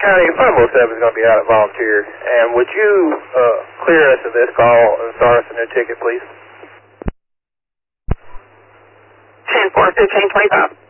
County 507 is going to be out at Volunteer, and would you clear us of this call and start us a new ticket, please? 10-4, 1525.